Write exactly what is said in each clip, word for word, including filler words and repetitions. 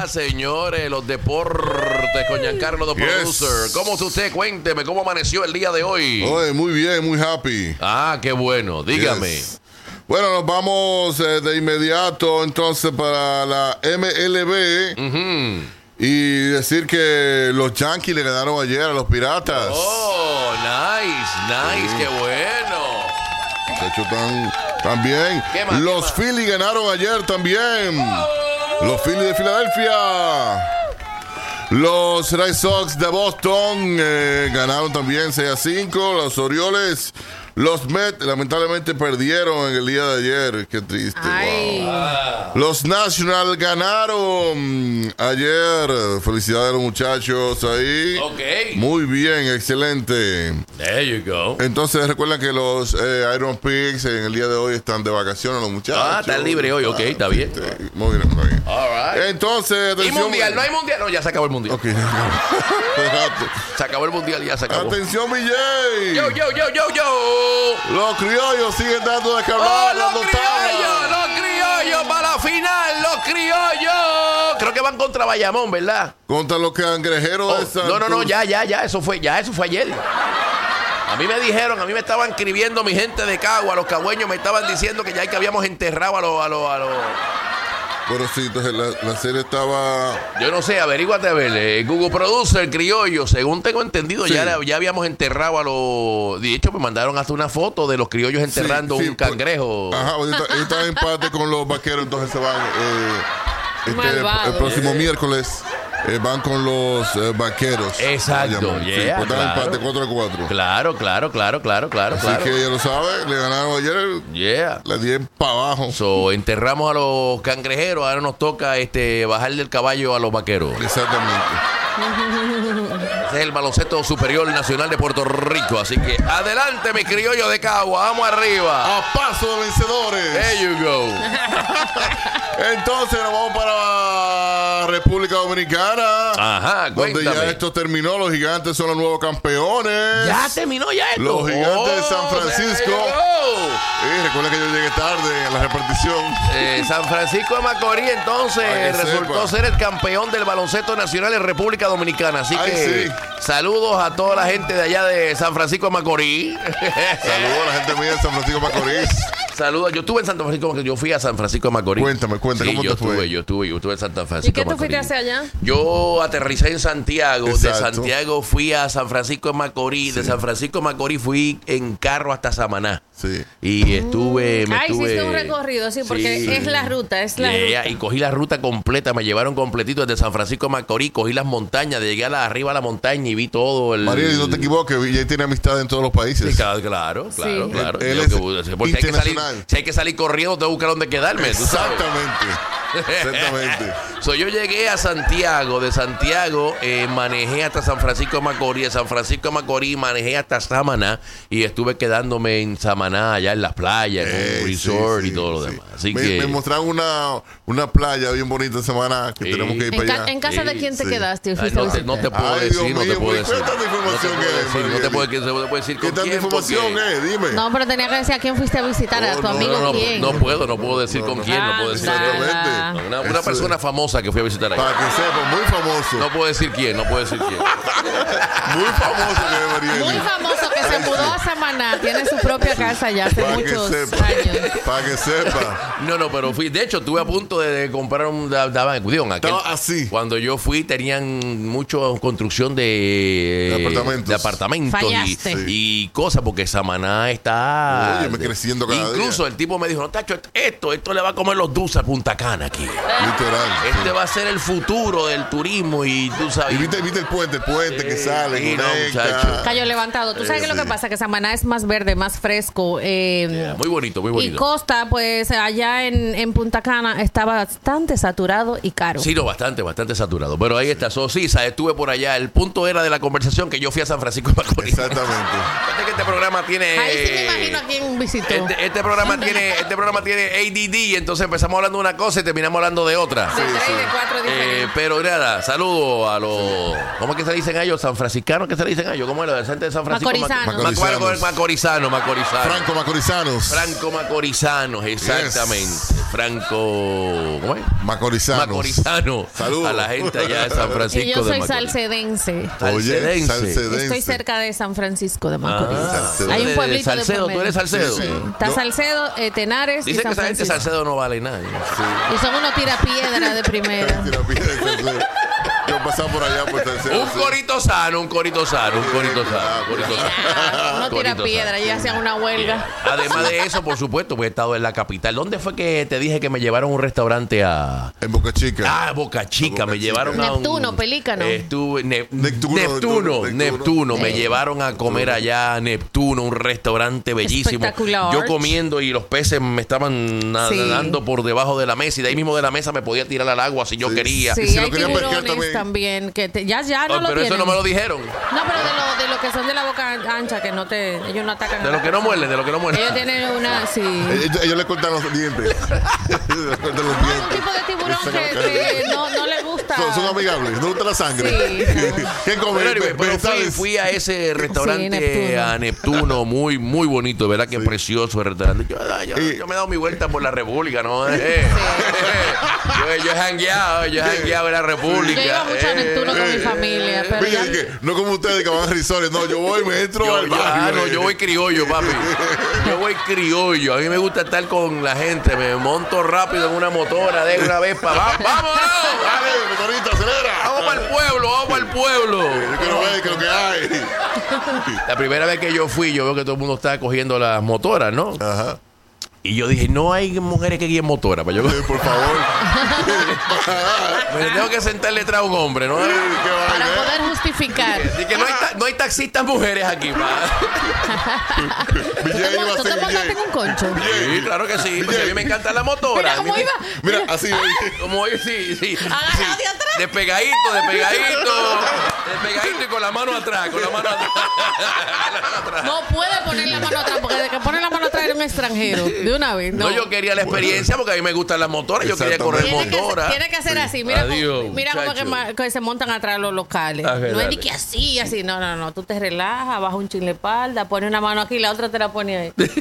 Ah, señores, los deportes con Giancarlo the Producer. Yes. ¿Cómo está usted? Cuénteme, ¿cómo amaneció el día de hoy? Oye, muy bien, muy happy. Ah, qué bueno, dígame. Yes. Bueno, nos vamos eh, de inmediato entonces para la M L B. Uh-huh. Y decir que los Yankees le ganaron ayer a los Piratas. Oh, nice, nice, sí. Qué bueno. De hecho, tan, también. Más, los Phillies ganaron ayer también. Oh. Los Phillies de Filadelfia. Los Red Sox de Boston eh, ganaron también seis a cinco. Los Orioles, los Mets lamentablemente perdieron en el día de ayer. Qué triste. Wow. Los Nationals ganaron ayer. Felicidades a los muchachos ahí. Ok. Muy bien, excelente. There you go. Entonces recuerdan que los eh, Iron Pigs en el día de hoy están de vacaciones los muchachos. Ah, están libres hoy. Ok, está bien. Muy bien, muy bien. All right. Entonces, atención. ¿Y mundial? ¿No hay mundial? No, ya se acabó el mundial. Okay. Se acabó el mundial y ya se acabó. Atención, B J. Yo, yo, yo, yo, yo. Los criollos siguen dando de calor. Oh, los criollos, los criollos para la final, los criollos. Creo que van contra Bayamón, ¿verdad? Contra los cangrejeros oh, de Santos. No, no, no, ya, ya, ya, eso fue, ya, eso fue ayer. A mí me dijeron, a mí me estaban escribiendo mi gente de Cagua, los cagüeños me estaban diciendo que ya que habíamos enterrado a los, a los, a los. Pero sí, entonces la, la serie estaba... Yo no sé, averíguate a ver. Eh, Google Producer, criollo, según tengo entendido, sí. ya, ya habíamos enterrado a los... De hecho, me mandaron hasta una foto de los criollos enterrando sí, sí, un cangrejo. Pues, ajá, ahorita está en empate con los vaqueros, entonces se van... Eh, este, el, el próximo eh. miércoles eh, van con los eh, vaqueros. Exacto, yeah, sí, pues claro. empate cuatro a cuatro. Claro, claro, claro, claro, claro. Así claro. que ya lo sabe, le ganaron ayer. Yeah. Le dieron para abajo. So, enterramos a los cangrejeros, ahora nos toca este bajar del caballo a los vaqueros. Exactamente. Ese es el baloncesto superior nacional de Puerto Rico. Así que adelante, mi criollo de Cagua. Vamos arriba. A paso de vencedores. There you go. Entonces nos vamos para República Dominicana. Ajá, cuéntame. Donde ya esto terminó. Los Gigantes son los nuevos campeones. Ya terminó ya esto. Los Gigantes oh, de San Francisco. Y recuerda que yo llegué tarde a la repartición. Eh, San Francisco de Macorís entonces resultó sepa. ser el campeón del baloncesto nacional en República Dominicana. Así Ay, que sí. saludos a toda la gente de allá de San Francisco de Macorís. Saludos a la gente mía de San Francisco de Macorís. Saludos. Yo estuve en San Francisco, yo fui a San Francisco de Macorís. Cuéntame, cuéntame, sí, ¿cómo yo te fue? Estuve, yo estuve, yo estuve en Santa Francisco. ¿Y qué tú fuiste hacia allá? Yo aterricé en Santiago. Exacto. De Santiago fui a San Francisco de Macorís. Sí. De San Francisco de Macorís fui en carro hasta Samaná. Sí. Y estuve, me Ah, estuve... hiciste un recorrido, sí, porque sí. es la ruta, es la yeah, ruta. Y cogí la ruta completa, me llevaron completito desde San Francisco de Macorís, cogí las montañas, llegué a la, arriba a la montaña y vi todo el... María, y no te equivoques, ya tiene amistad en todos los países. Sí, claro, claro, sí. claro, claro. Él, él es que, porque si hay que salir, si hay que salir corriendo, tengo que buscar dónde quedarme, tú sabes. Exactamente. Exactamente. So, yo llegué a Santiago, de Santiago eh, manejé hasta San Francisco de Macorís, de San Francisco de Macorís manejé hasta Samaná y estuve quedándome en Samaná, allá en las playas, en eh, un resort sí, y todo sí, lo sí. demás. Así me, que me mostraron una, una playa bien bonita en Samaná que sí. tenemos que ir en para ca- allá. ¿En casa sí, de quién te sí. quedaste? Ay, no, te, no te puedo Ay, decir, Dios no te mío, puedo decir. ¿qué tanta información no te puedo es, decir, no te puedo, no te puedo decir ¿Qué con tanta quién, información porque... es? Dime. No, pero tenía que decir a quién fuiste a visitar, oh, a tu no, amigo no, no, quién. No puedo, no puedo decir no, con no, quién, no puedo decir. Exactamente. Una, una persona famosa que fui a visitar ahí. Para que sepa, muy famoso. No puedo decir quién, no puedo decir quién. Muy famoso que es Marieli. Muy famoso que se mudó a Samaná, tiene su propia casa ya hace para muchos que sepa, años. Para que sepa. No, no, pero fui, de hecho, estuve a punto de, de comprar un daban cuidado, Estaba así. Cuando yo fui tenían mucha construcción de, de apartamentos, de apartamentos y, sí. y cosas porque Samaná está Oye, me creciendo cada incluso día. El tipo me dijo, no, tacho, esto, esto le va a comer los dulces a Punta Cana aquí. Literal. Este sí. va a ser el futuro del turismo y tú sabes. Y viste, viste el puente, el puente sí, que sale, sí, conecta. no, Cayó levantado. ¿Tú sabes sí. qué es lo que pasa? Que Samaná es más verde, más fresco. Eh, yeah, muy bonito, muy bonito. Y Costa, pues allá en, en Punta Cana está bastante saturado y caro. Sí, no, bastante, bastante saturado. Pero ahí está, so, sí, estuve por allá. El punto era de la conversación que yo fui a San Francisco de Macorís. Exactamente. Fíjate que este programa tiene... Ahí sí me imagino a quién visitó. Este, este programa tiene este programa tiene A D D, entonces empezamos hablando de una cosa y terminamos hablando hablando de otra. De tres y de cuatro Eh, diferentes. pero nada, saludo a los... ¿Cómo es que se dicen a ellos? ¿San franciscanos? ¿Qué se dicen a ellos? ¿Cómo es la gente de San Francisco? Macorizanos. Mac- Mac- Macorizano, Macorizano. Franco Macorizanos. Franco Macorizanos, exactamente. Yes. Franco... ¿Cómo es? Macorizanos. Macorizano. Saludos. A la gente allá de San Y Francisco yo de soy Macorís. salcedense. Oye, Salcedense. salcedense. Estoy cerca de San Francisco de Macorís. Ah, Hay un de pueblito de Salcedo, por ¿tú eres medio. Salcedo? Sí, sí. Está Yo- Salcedo, eh, Tenares y Dicen que San esa gente Francisco. Salcedo no vale nada. Y son unos tirapiedra de primera. Tira piedra de Salcedo. Yo pasaba por allá por Salcedo. Un sí. corito sano, un corito sano, un corito sano. un corito sano. Ah, no tira Corito piedra, sano. ya hacían una huelga. Además de eso, por supuesto, pues he estado en la capital. ¿Dónde fue que te dije que me llevaron a un restaurante a... En Boca Chica. Ah, Boca Chica, Boca me Chica. llevaron a un... Neptuno, Pelícano. Estuve... Ne- Neptuno, Neptuno, Neptuno, Neptuno. Neptuno. Me Eh. llevaron a comer allá a Neptuno, un restaurante bellísimo. Espectacular. Yo comiendo y los peces me estaban na- Sí. nadando por debajo de la mesa y de ahí mismo de la mesa me podía tirar al agua si yo Sí. quería. Sí, Y si lo hay querían pescar tiburones también. también. que te- ya, ya no Oh, lo pero eso tienen. no me lo dijeron. No, pero de lo, de lo que son de la boca ancha, que no te, ellos no atacan. De a lo la que no persona. muerden, de lo que no muerden. Ellos tienen una, sí. Ellos, ellos le cortan los dientes. Ellos le cortan los Un dientes. tipo de tiburón que, que no, no le gusta. Son, son amigables, no gusta la sangre. Sí, no. ¿Qué comen? Pero, anyway, pero fui, Vegetales. fui a ese restaurante, Neptuno. a Neptuno, muy muy bonito, ¿verdad? Que precioso el restaurante. Yo, yo- Y- yo me he dado mi vuelta por la República, ¿no? Eh, yo, yo he jangueado, yo he jangueado en la República. Yo iba mucho a Neptuno con mi Eh, familia, pero Oye, ya. que no como ustedes que van a risores. No, yo voy, me entro Yo, al yo- barrio. ah, no, eh. yo voy criollo, papi. Yo voy criollo. A mí me gusta estar con la gente. Me monto rápido en una motora de una vez para... ¡Vámonos! Dale, motorista, acelera. ¡Vamos para el pueblo! ¡Vamos para el pueblo! Yo quiero ver qué es lo que hay. La primera vez que yo fui, yo veo que todo el mundo estaba cogiendo las motoras, ¿no? Ajá. Y yo dije, no hay mujeres que guíen motora. Para yo... Eh, por favor. Me tengo que sentar detrás de un hombre, ¿no? Qué Para vaina, ¿eh? poder justificar. Así que no hay, ta- no hay taxistas mujeres aquí, pa. ¿Tú Villay te, iba tú a te ser montaste en Villay. un concho? Sí, claro que sí, porque a mí me encanta la motora. Mira cómo A mí me- iba. Mira, así. Como hoy, sí, sí. Agarrado sí. de atrás. Despegadito, despegadito. Despegadito y con la mano atrás, con la mano atrás. No puede poner la mano atrás, porque de que pone la mano atrás era un extranjero. De una vez. No, No, yo quería la experiencia porque a mí me gustan las motoras. Yo quería correr Tiene que, motora. tiene que hacer así. Mira, Adiós, cómo, mira cómo que, muchacho. ma- que se montan atrás los locales. Ah, no es dale. ni que así, así. No, no, no. Tú te relajas, bajas un chin de espalda, pones una mano aquí y la otra te la pone ahí. sí,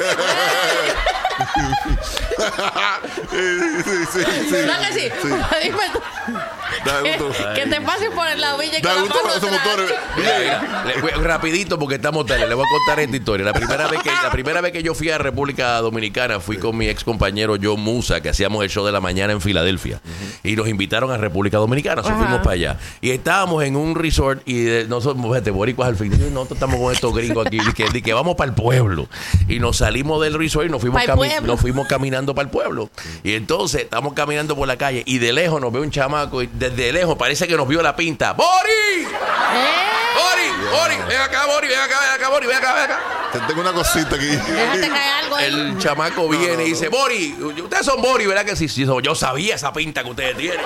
sí, sí. ¿Verdad que sí? Dime tú. Da Que, gusto. que te pases por la villa y Da con la gusto mano esos atrás. motores. Mira, le- voy- rapidito porque estamos tarde, le voy a contar esta historia. La primera vez que la primera vez que yo fui a República Dominicana fui con mi ex compañero John Musa, que hacíamos el show de la mañana en Filadelfia, y nos invitaron a República Dominicana, so Ajá. fuimos para allá y estábamos en un resort y de- nosotros, fíjate, boricuas al fin, y nosotros estamos con estos gringos aquí, y que, y que vamos para el pueblo y nos salimos del resort y nos fuimos Pa'l cami- pueblo. nos fuimos caminando para el pueblo y entonces estamos caminando por la calle y de lejos nos ve un chamaco y desde lejos parece que nos vio la pinta. ¡Bori! ¿Eh? Bori, Bori, ven acá, Bori, ven acá, ven acá, Bori, ven acá, ven acá. Te tengo una cosita aquí. Déjate caer algo ahí. El chamaco viene no, no. y dice, Bori, ustedes son Bori, ¿verdad que sí? Sí, yo sabía esa pinta que ustedes tienen.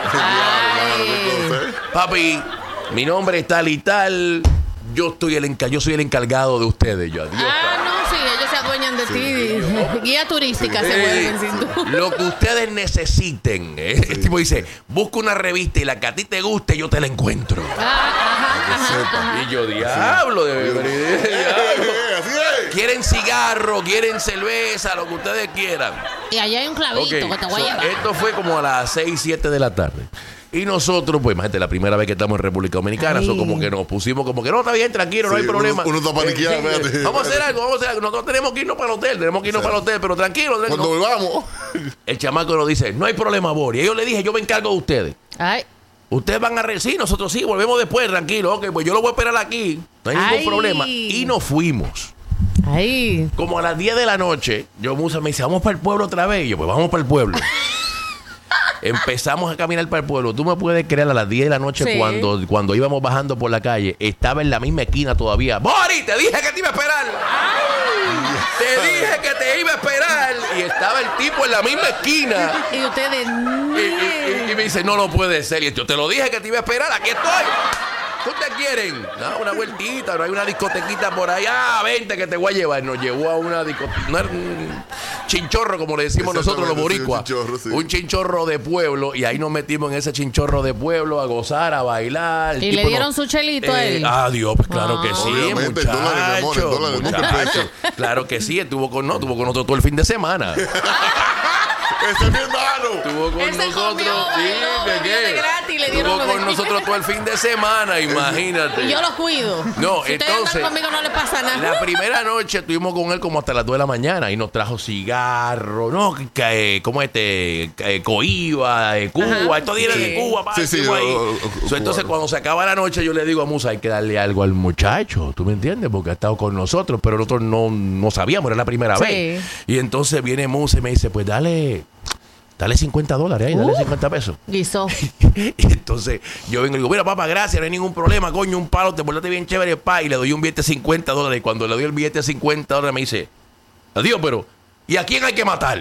Ay. Papi, mi nombre es tal y tal. Yo estoy el enca- yo soy el encargado de ustedes. Yo, adiós, Ah, no, sí, ellos se adueñan de ti. Guía turística se vuelven sin duda. lo que ustedes necesiten. ¿eh? El tipo dice, busca una revista y la que a ti te guste, yo te la encuentro. Ah, ajá, ajá, ajá. Y yo, diablo, de diablo. Eh, Así es. Quieren cigarro, quieren cerveza, lo que ustedes quieran. Y allá hay un clavito Ok, que te voy so, a llevar. esto fue como a las seis, siete de la tarde. Y nosotros, pues, imagínate, la primera vez que estamos en República Dominicana, Ay. eso como que nos pusimos como que no, está bien, tranquilo, no Sí, hay problema. uno- uno está paniqueado, Eh, sí, espérate. vamos a hacer algo, vamos a hacer algo. Nosotros tenemos que irnos para el hotel, tenemos que irnos para el hotel, pero tranquilo. tranquilo. Cuando volvamos. El chamaco nos dice, no hay problema, Bori. Y yo le dije, yo me encargo de ustedes. Ay, Ustedes van a... Re sí, nosotros sí, volvemos después, tranquilo. Ok, pues yo lo voy a esperar aquí. No hay ningún Ay. problema. Y nos fuimos. ay. Como a las diez de la noche, yo Musa me dice, vamos para el pueblo otra vez. Y yo, pues vamos para el pueblo. Empezamos a caminar para el pueblo. Tú me puedes creer, a las diez de la noche, Sí. cuando, cuando íbamos bajando por la calle, estaba en la misma esquina todavía. ¡Bori! Te dije que te iba a esperar. Te dije que te iba a esperar. Y estaba el tipo en la misma esquina. Y ustedes. Y, y- y- y me dice, no, no puede ser. Y yo te lo dije que te iba a esperar. Aquí estoy. ¿Qué ustedes quieren? No, una vueltita, no hay una discotequita por ahí. Ah, vente que te voy a llevar. Nos llevó a una discoteca. chinchorro, como le decimos nosotros los boricuas. Sí, un chinchorro, sí. Un chinchorro de pueblo. Y ahí nos metimos en ese chinchorro de pueblo a gozar, a bailar. El ¿Y tipo le dieron nos- su chelito a él? Ah, Dios, pues claro Ah. que sí, Obviamente, en dólares, mi amor, en muchacho, dólares, nunca en muchacho. pesos. Claro que sí, estuvo con, no, estuvo con nosotros todo el fin de semana. ¡Ese es mi hermano! Estuvo con Él se nosotros. comió, bailó, ¿qué, bebió qué? de gratis, le dieron Estuvo lo de con aquí. nosotros todo el fin de semana, imagínate. Y yo lo cuido. No, si ustedes entonces, andan conmigo no le pasa nada. La primera noche estuvimos con él como hasta las dos de la mañana y nos trajo cigarro, ¿no? Que, eh, ¿Cómo este? Eh, Coiba, eh, Cuba, Ajá. estos días Sí. de Cuba, pa, Sí, sí, estuvimos ahí. o- o- o- So, entonces, cubano. cuando se acaba la noche, yo le digo a Musa, hay que darle algo al muchacho, ¿tú me entiendes? Porque ha estado con nosotros, pero nosotros no, no sabíamos, era la primera Sí. vez. Y entonces viene Musa y me dice, pues dale, dale cincuenta dólares ahí, dale Uh. cincuenta pesos. Guisó. Y entonces yo vengo y digo, mira papá, gracias, no hay ningún problema, coño, un palo, te portaste bien chévere, pa, y le doy un billete de cincuenta dólares. Y cuando le doy el billete de cincuenta dólares me dice, adiós, pero ¿y a quién hay que matar?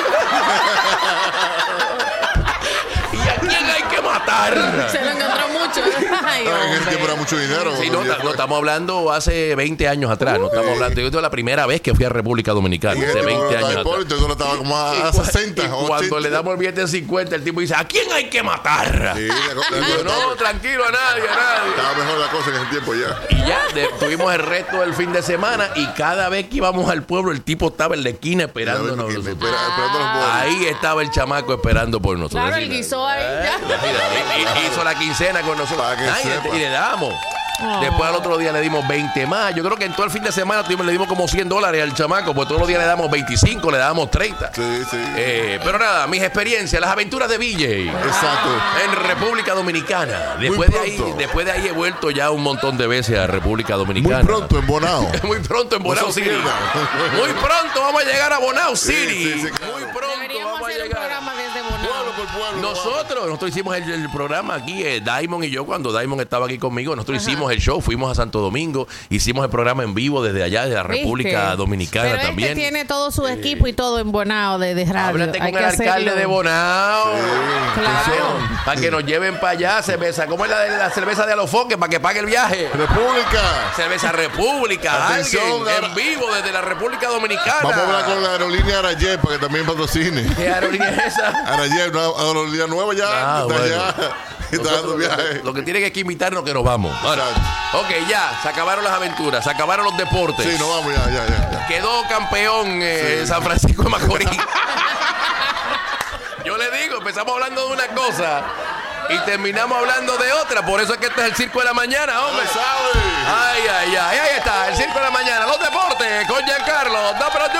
¿Y a quién hay que matar? Se lo encontró mucho. Ay, Ah, en ese hombre. tiempo era mucho dinero. Sí, no, ta- no, estamos hablando hace veinte años atrás, no estamos hablando, yo es la primera vez que fui a República Dominicana, En ese hace tiempo veinte no estaba años atrás. Hipólito, eso no estaba como a, Y a cua- sesenta. y ochenta. cuando le damos el billete de cincuenta, el tipo dice, ¿a quién hay que matar? Sí, Y la- yo, la- no, tranquilo, a nadie, a nadie. Estaba mejor la cosa en ese tiempo ya. Y ya de- tuvimos el resto del fin de semana y cada vez que íbamos al pueblo el tipo estaba en la esquina esperándonos. Espera- nosotros. esperando los bolos. Ahí estaba el chamaco esperando por nosotros. Claro, el Así, guisó ahí. ¿eh? Ya. Imagínate, y- y- hizo la quincena con nosotros. Para que Ay, y, sepa. le, y le damos. Oh. Después al otro día le dimos veinte más. Yo creo que en todo el fin de semana tuvimos, le dimos como cien dólares al chamaco, pues todos los días le damos veinticinco, le damos treinta. Sí, sí. Eh, pero nada, mis experiencias, las aventuras de V J. Exacto. En República Dominicana. Después de, ahí, pronto. después de ahí he vuelto ya un montón de veces a República Muy Dominicana. pronto en Bonao. Muy pronto en Bonao No se City. pierdan. Muy pronto vamos a llegar a Bonao Sí, City. sí, sí, claro. Muy pronto Deberíamos vamos a hacer un llegar. programa desde Pueblo Bonao. por pueblo. Nosotros, nosotros hicimos el, el programa aquí, eh, Diamond y yo, cuando Diamond estaba aquí conmigo, nosotros hicimos el show, fuimos a Santo Domingo, hicimos el programa en vivo desde allá, de la República ¿Viste? Dominicana Pero también. Este tiene todo su equipo y todo en Bonao de, de radio. Háblate Hay con el que alcalde hacerlo. de Bonao. Claro. Para que nos lleven para allá, cerveza. ¿Cómo es la de la cerveza de Alofoque? Para que pague el viaje. República. Cerveza República, Atención, alguien ahora- en vivo desde la República Dominicana. Vamos a hablar con la aerolínea Arayet para que también patrocine. ¿Qué aerolínea es esa? Arayet, una aerolínea nueva ya. Ah, está bueno. allá. Está dando viaje. Lo que tienen es que invitarnos que nos vamos. Ahora, Exacto. ok, ya, se acabaron las aventuras, se acabaron los deportes. Sí, nos vamos ya, ya, ya. ya. Quedó campeón eh, San Francisco de Macorís. Yo le digo, empezamos hablando de una cosa y terminamos hablando de otra. Por eso es que este es el Circo de la Mañana, hombre. ¿Sabe? Ay, ay, ay, ahí está, el Circo de la Mañana, los deportes con Giancarlo. No, pero